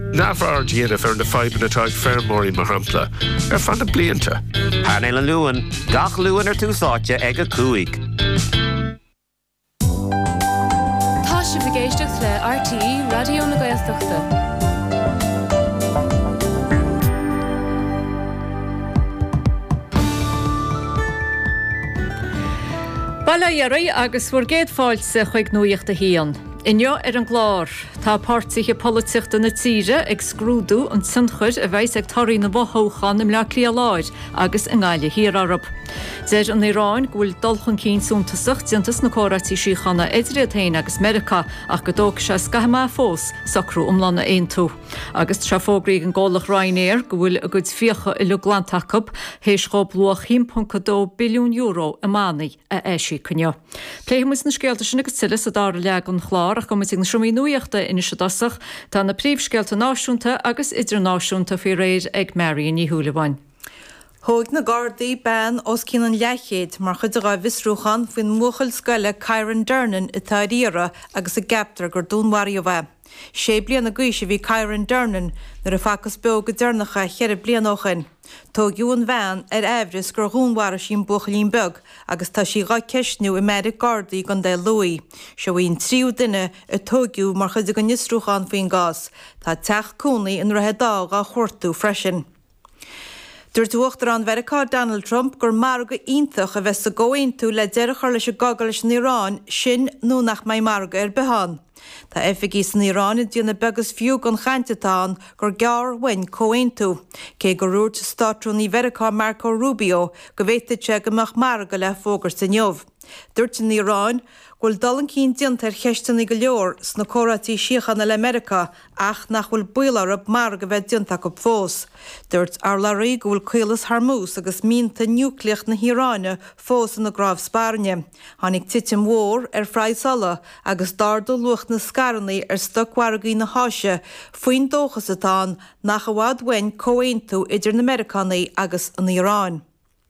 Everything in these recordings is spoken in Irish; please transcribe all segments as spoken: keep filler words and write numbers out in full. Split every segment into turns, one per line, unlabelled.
Nafar díana fer na faiban atá fermóí mar hampla ar fan na blianta.
Harnail an luan, gach luan ar túsáte ag a cúig.
Tá si bhgéisteach le R T E Radio na Gaeltachta.
Bala iarraí agus fuair géad fáilte chuig nuíocht a híon. Inne ar an glár, tá pártaithe políochta na tíre ag scrúdú an sunchuid a bheits ag tarí na bóthóchan im le clí láid agus in gáile hir arab. Déir an Iráin ghfuil dulchan cín súntasach diantas na córatí síochanna Idirtainn agus Merica ach go dóg se scathama fós sacrú umlanna aon tú. Agus tre fógraí an gólach Ryanair go bhfuil a gcuid fiocha i Luglantacup hééis chob luach one point two billiún euro a mánaí a éisi cynne. Pléimus na scéalta sinna go tiile a dar leag an chlár ach go mit na siomí nuíochta ina se dasach tá na príomhscéalta náisiúnta agus idirnáisiúnta fi réir ag Marion í Húlaháin.
Thóg na Gardaí ben os cín an leichéad mar chud a raibh visrúchan faoin muchail scoile Ciaran Dernan i Táidíra agus a gaptar gur dúnhaí a bheith. sé blian na gcuise bhí Ciaran Dernan nar a facas be go dernacha cheir blian óchan. Tóg dún bhean ar ehris gur dhúnhhar sin buchalín beg agus tá sí gá ceisniú i méidir Gardaí gan dé luí. Se bhíon tríú duine a tógiú mar chud a go nisrúchan faoin gás. Tá teach cúnaí in rathe dá a chortú freisin. Dúir dúachtar an Vericá Donald Trump gur mar go ionintach a bheits a ggóin tú le deirechar leis a gagal leis an Irán sin nó nach mai marga ar behan. Tá efigí san Irán i dtíanana begus fiú gan chaintetáin gur gear wein cóin tú. Cé gur rúirt státrún í Vericá Marco Rubio go bhhéiteite goach marga le fógur san jobh. Dúirt in Irán ghfuil dalan cín diantar cheistena go leor sna córatí síochanna le America ach nach bhfuil builar ab mar go bheith diantach go fós. Dúirt ar larí go bhfuil cuilas Hormuz agus mínta núcleach na Híráine fós in na grábh Spáirne. Tháinig titim mhór ar freisala agus dardó luach na scarnaí ar stochhargaí na háise faoin dóchas atá nach a bhhad wein cóin tú idir na Americanaí agus an Irán.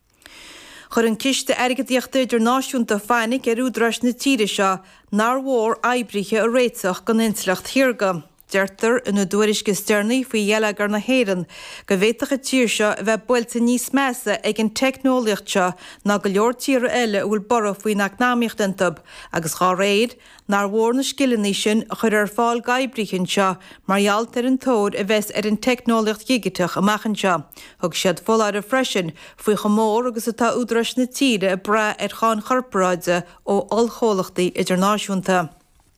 Chur an ciste airgetíochta idirnáisiúnta féinnig ar údras na tíre seo nar mhór aibrithe a réiteach gan inslacht thiorga. Deirtar ina dúirisce stearnaí faoi dhéalagar na héireann go bhhéiteach a tíir seo a bheith builta níos measa ag an teicneolaíocht seo ná go leor tíre eile bhfuil borra faoi nach námíocht antab agus gá réad nar mhór na scileanní sin a chur ar fáil gaibrithin seo marghealt ar an tóir a bheits ar an teicneolaíocht dhiigiteach amachchan seo. Thug siad fóláir a freisin faoi chomór agus atá údras na tíre a bra ar cháin chorparáide ó allchólachtaí idirnáisiúnta.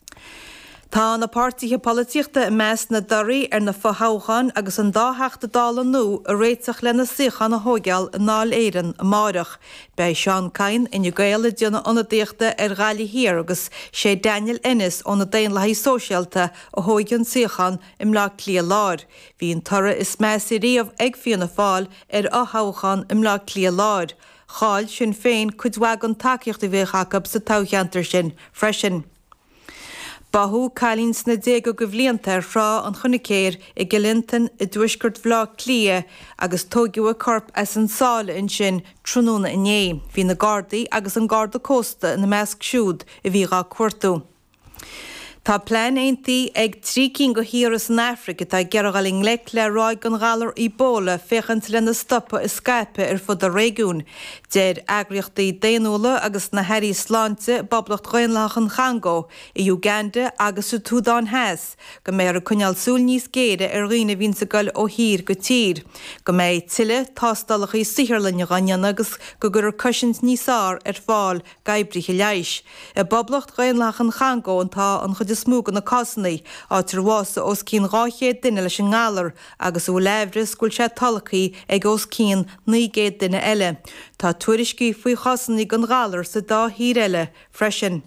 Tá na pártaithe políochta i meas na doirí ar na fotháchan agus an dátheachta dála nó a réiteach lena siochan na hógeal a náil éireann a máireach. Bei Sean Cain in gaile dionna onadíochta ar gáilí hir agus sé Daniel Ennis óna daon lethí sóisialta a hóigeann siochan im lá clí láir. Bhíon tora is meas i riamh ag fionna fáil ar áthchan im lá clí láir. Cháil sin féin chudhhaig an takeíocht a bhéchachab sa tácheantar sin freisin. Bathú cailíns na déag go bhblionanta rá an chunacéir i gilintan i dúisgurt bhlá clia agus tógiú a corp as an sála in sin trúna inné. Bhí na Gardaí agus an Garda Costa na measc siúd i bhí gá cuartú. Tá plán aontaí ag trí cinn go hiras an Africa tá geargaling le le ráig an galar í bóla féchant lena stoppa i Skype ar fud a réún. Déir agriochtaí déanúla agus na heirí sláinte bablacht roiinlach an Chango i Uganda agus u Túdán heas, go mé ar a cuneal súl níos géide ar riine vín sa goil ó hír go tír. Go mé tiile tástalach í sihirlanne gannean agus go gur ar cusins níosár ar fáil gaibrithe leiis. I bablacht roiinlach an Chango an tá an chud is smúg na casannaí á tarhása os cín ráchéad duine leis an gálar agus ó leibhris gúil sé talachaí ag os cín nígéad duine eile. Tá tuairiscí faoi chasannaí gan gálar sa dá hír eile freisin.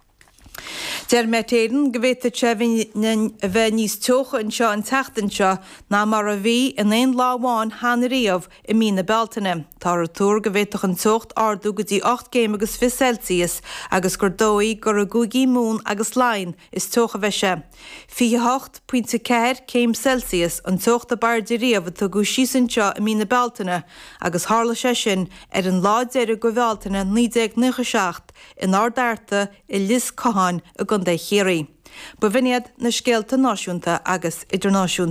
Deir mé téan go bhhéta sé bheith níos teocha an seo an teachtain seo ná mar a bhí in éon láháin hána riamh i mína beltaine. Tá a túr go bhhéach an tocht ardú go dtí ocht céim agus fi Celsius agus gur dóí gur a gúgaí mún agus láin is tocha bheise. Fi ocht puinte ceir céim Celsius an tocht a bardi riamh tá go sísan seo i mína beltaine agus hála sé sin ar an láidéire go bhhealtaine ní déag nucha seacht in ádarta i lis cáin a gan dé chéirí. Ba bhiniad na scéalta náisiúnta agus idirnáisiúnta.